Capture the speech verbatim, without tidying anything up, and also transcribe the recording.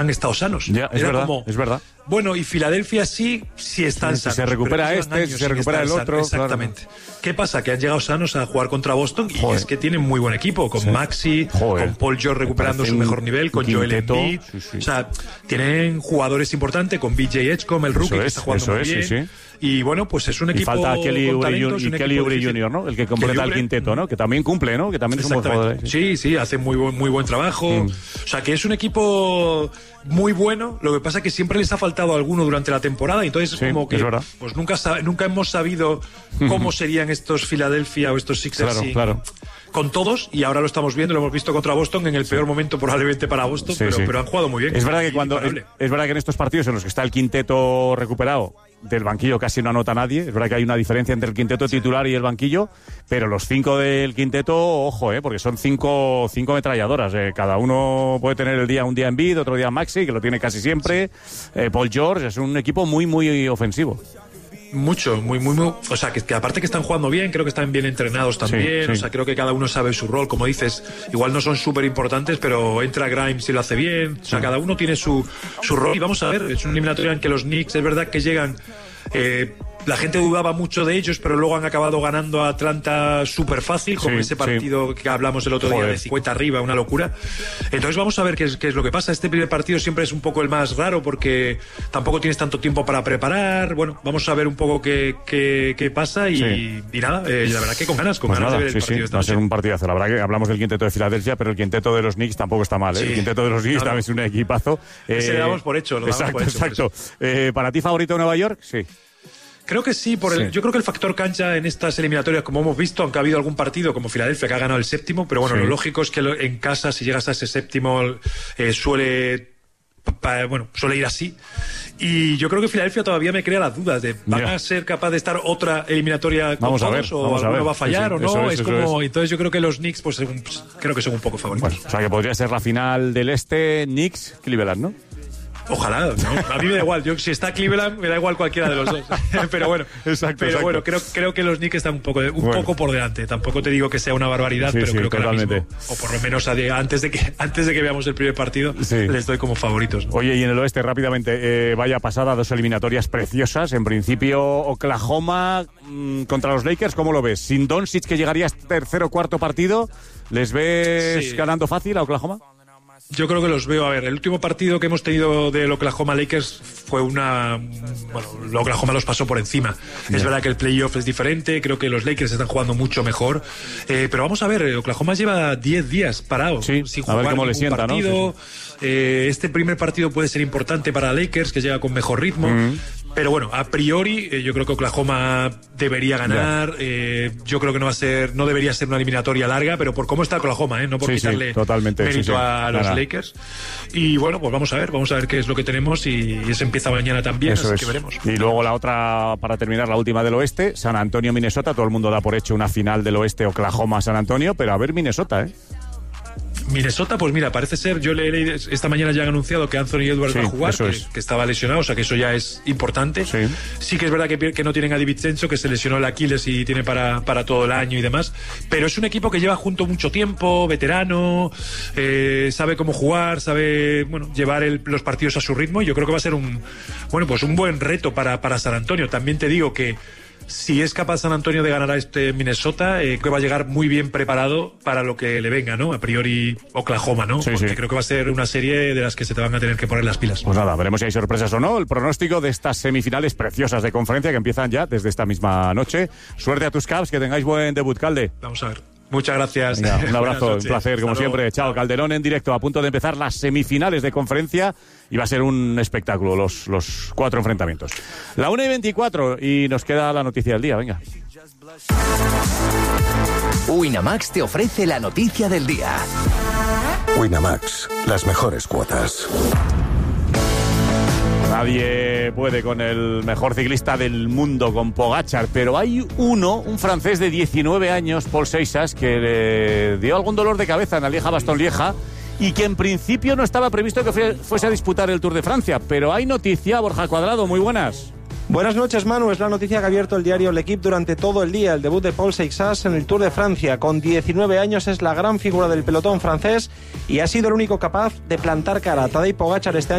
han estado sanos. Ya, es Era verdad, como, es verdad. Bueno, y Filadelfia sí, sí están sí, sanos. Si se recupera este, si se recupera el otro. Exactamente. Claro. ¿Qué pasa? Que han llegado sanos a jugar contra Boston y Joder. es que tienen muy buen equipo, con sí. Maxi, Joder. con Paul George recuperando su mejor nivel, con Joel Embiid. Sí, sí. O sea, tienen jugadores importantes, con B J Edgecombe, el rookie, eso que es, está jugando muy es, bien. Sí, sí. Y bueno, pues es un y equipo falta Kelly con Oubre talentos, y un Kelly Oubre junior, ¿no? El que completa el quinteto, ¿no? Que también cumple, ¿no? Que también es un buen jugador. Sí, sí, hace muy buen, muy buen trabajo. Mm. O sea, que es un equipo muy bueno. Lo que pasa es que siempre les ha faltado alguno durante la temporada. Y entonces, sí, como que pues nunca, nunca hemos sabido cómo serían estos Philadelphia o estos Sixers. Claro, sin, claro. Con todos, y ahora lo estamos viendo, lo hemos visto contra Boston en el sí. peor momento probablemente para Boston, sí, pero, sí. pero han jugado muy bien. Es verdad que cuando es, es verdad que en estos partidos en los que está el quinteto recuperado, del banquillo casi no anota nadie. Es verdad que hay una diferencia entre el quinteto titular y el banquillo, pero los cinco del quinteto, ojo, eh, porque son cinco, cinco metralladoras. Eh. Cada uno puede tener el día un día Embiid, otro día Maxi, que lo tiene casi siempre. Eh, Paul George, es un equipo muy, muy ofensivo. Mucho, muy, muy, muy. O sea, que, que aparte que están jugando bien, creo que están bien entrenados también. Sí, sí. O sea, creo que cada uno sabe su rol. Como dices, igual no son súper importantes, pero entra Grimes y lo hace bien. O sea, sí. cada uno tiene su, su rol. Y vamos a ver, es una eliminatoria en que los Knicks, es verdad que llegan. Eh, la gente dudaba mucho de ellos, pero luego han acabado ganando a Atlanta súper fácil, como sí, ese partido sí. que hablamos el otro Joder. día de cincuenta arriba, una locura. Entonces vamos a ver qué es, qué es lo que pasa. Este primer partido siempre es un poco el más raro porque tampoco tienes tanto tiempo para preparar. Bueno, vamos a ver un poco qué, qué, qué pasa y, sí. y nada, eh, la verdad que con ganas, con pues ganas nada, de ver sí, el partido. Sí, va a ser un partidazo. La verdad que hablamos del quinteto de Filadelfia, pero el quinteto de los Knicks tampoco está mal. ¿eh? Sí. El quinteto de los Knicks claro. también es un equipazo. Eh, Se le damos por hecho. Lo exacto, por hecho, exacto. Eh, ¿Para ti favorito de Nueva York? Sí. Creo que sí, por el, sí. yo creo que el factor cancha en estas eliminatorias, como hemos visto, aunque ha habido algún partido como Filadelfia que ha ganado el séptimo, pero bueno, sí. lo lógico es que lo, en casa, si llegas a ese séptimo, eh, suele, pa, bueno, suele ir así. Y yo creo que Filadelfia todavía me crea las dudas de ¿van yeah. a ser capaz de estar otra eliminatoria con vamos todos, a ver, o vamos alguno a ver. va a fallar sí, sí, o no? Es, es como es. Entonces yo creo que los Knicks, pues, según, pues creo que son un poco favoritos. Bueno, o sea que podría ser la final del este, Knicks, Cleveland, ¿no? Ojalá, ¿no? A mí me da igual. Yo, si está Cleveland, me da igual cualquiera de los dos. pero bueno, exacto, pero exacto. bueno creo, creo que los Knicks están un poco un bueno. poco por delante. Tampoco te digo que sea una barbaridad, sí, pero sí, creo que totalmente. ahora mismo, o por lo menos antes de que antes de que veamos el primer partido, sí. les doy como favoritos, ¿no? Oye, y en el oeste, rápidamente, eh, vaya pasada, dos eliminatorias preciosas. En principio, Oklahoma mmm, contra los Lakers, ¿cómo lo ves? Sin Doncic, que llegaría a tercer o cuarto partido, ¿les ves sí. ganando fácil a Oklahoma? Yo creo que los veo. A ver, el último partido que hemos tenido del Oklahoma Lakers fue una... Bueno, el Oklahoma los pasó por encima. Yeah. Es verdad que el playoff es diferente, creo que los Lakers están jugando mucho mejor. Eh, pero vamos a ver, Oklahoma lleva diez días parado, sí, sin jugar a ver cómo le sienta, partido. ¿no? Sí, sí. Eh, este primer partido puede ser importante para Lakers, que llega con mejor ritmo. Mm-hmm. Pero bueno, a priori eh, yo creo que Oklahoma debería ganar. Yeah. Eh, yo creo que no va a ser, no debería ser una eliminatoria larga, pero por cómo está Oklahoma, ¿eh? No por sí, quitarle sí, totalmente, mérito sí, sí. a los Nada. Lakers. Y bueno, pues vamos a ver, vamos a ver qué es lo que tenemos y, y eso empieza mañana también, eso así es. que veremos. Y luego la otra, para terminar, la última del oeste, San Antonio, Minnesota. Todo el mundo da por hecho una final del oeste, Oklahoma, San Antonio, pero a ver Minnesota, ¿eh? Minnesota, pues mira, parece ser, yo le leí esta mañana ya han anunciado que Anthony Edwards sí, va a jugar, que, es. que estaba lesionado, o sea que eso ya es importante. Sí, sí que es verdad que, que no tienen a DiVincenzo, que se lesionó el Aquiles y tiene para, para todo el año y demás, pero es un equipo que lleva junto mucho tiempo, veterano, eh, sabe cómo jugar, sabe, bueno, llevar el, los partidos a su ritmo, y yo creo que va a ser un, bueno, pues un buen reto para, para San Antonio. También te digo que si es capaz San Antonio de ganar a este Minnesota, eh, que va a llegar muy bien preparado para lo que le venga, ¿no? A priori Oklahoma, ¿no? Sí, Porque sí. creo que va a ser una serie de las que se te van a tener que poner las pilas. Pues nada, veremos si hay sorpresas o no. El pronóstico de estas semifinales preciosas de conferencia que empiezan ya desde esta misma noche. Suerte a tus Cavs, que tengáis buen debut, Calde. Vamos a ver. Muchas gracias. Venga, un abrazo, un placer, como Hasta siempre. Luego. Chao, Calderón en directo, a punto de empezar las semifinales de conferencia y va a ser un espectáculo los, los cuatro enfrentamientos. La una y veinticuatro y nos queda la noticia del día, venga. Winamax te ofrece la noticia del día. Winamax, las mejores cuotas. Nadie puede con el mejor ciclista del mundo, con Pogačar, pero hay uno, un francés de diecinueve años, Paul Seixas, que le dio algún dolor de cabeza en la Lieja-Bastogne-Lieja y que en principio no estaba previsto que fuese a disputar el Tour de Francia, pero hay noticia. Borja Cuadrado, muy buenas. Buenas noches, Manu. Es la noticia que ha abierto el diario L'Equipe durante todo el día. El debut de Paul Seixas en el Tour de Francia. Con diecinueve años es la gran figura del pelotón francés y ha sido el único capaz de plantar cara a Tadej Pogačar este año.